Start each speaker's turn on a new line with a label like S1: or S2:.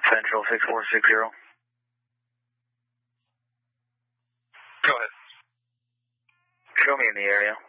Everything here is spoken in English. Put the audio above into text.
S1: Central 6460.
S2: Go ahead.
S1: Show me in the area.